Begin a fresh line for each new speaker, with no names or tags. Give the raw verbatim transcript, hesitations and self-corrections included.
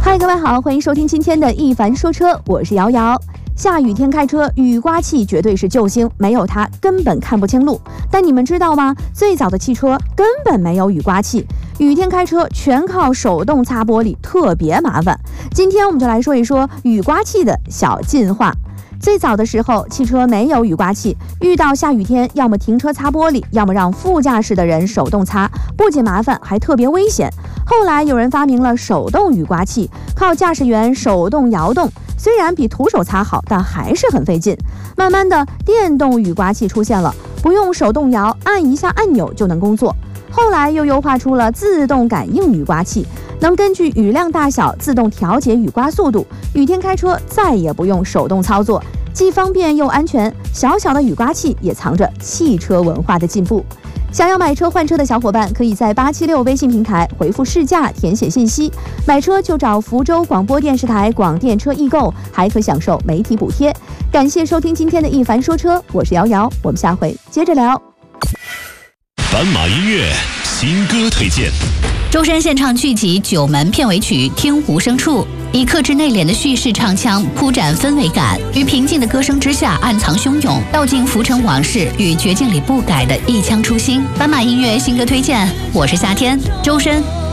嗨，各位好，欢迎收听今天的一凡说车，我是瑶瑶。下雨天开车，雨刮器绝对是救星，没有它根本看不清路。但你们知道吗？最早的汽车根本没有雨刮器，雨天开车全靠手动擦玻璃，特别麻烦。今天我们就来说一说雨刮器的小进化。最早的时候，汽车没有雨刮器，遇到下雨天，要么停车擦玻璃，要么让副驾驶的人手动擦，不仅麻烦，还特别危险。后来有人发明了手动雨刮器，靠驾驶员手动摇动，虽然比徒手擦好，但还是很费劲。慢慢的，电动雨刮器出现了，不用手动摇，按一下按钮就能工作。后来又优化出了自动感应雨刮器，能根据雨量大小自动调节雨刮速度，雨天开车再也不用手动操作，既方便又安全。小小的雨刮器也藏着汽车文化的进步。想要买车换车的小伙伴，可以在八七六微信平台回复试驾填写信息，买车就找福州广播电视台广电车易购，还可享受媒体补贴。感谢收听今天的一凡说车，我是瑶瑶，我们下回接着聊。
斑马音乐新歌推荐，
周深献唱剧集《九门》片尾曲《听无声处》，以克制内敛的叙事唱腔铺展氛围感，于平静的歌声之下暗藏汹涌，道尽浮沉往事与绝境里不改的一腔初心。斑马音乐新歌推荐，我是夏天，周深。